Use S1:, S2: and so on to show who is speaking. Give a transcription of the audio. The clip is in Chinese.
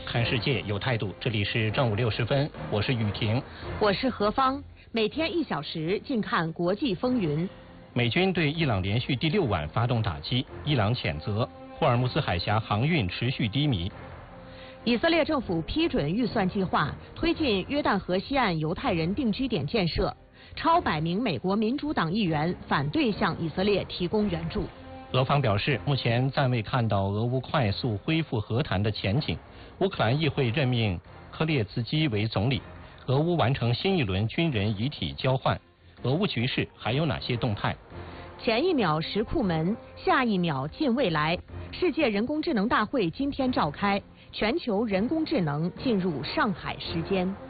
S1: 看世界有态度。这里是正午6时分，我是雨婷，
S2: 我是何芳。每天1小时，静看国际风云。
S1: 美军对伊朗连续第6晚发动打击，伊朗谴责。霍尔木兹海峡航运持续低迷。
S2: 以色列政府批准预算计划，推进约旦河西岸犹太人定居点建设。超100名美国民主党议员反对向以色列提供援助。
S1: 俄方表示，目前暂未看到俄乌快速恢复和谈的前景。乌克兰议会任命科列茨基为总理。俄乌完成新一轮军人遗体交换。俄乌局势还有哪些动态？
S2: 前一秒石库门，下一秒近未来。世界人工智能大会今天召开，全球人工智能进入上海时间。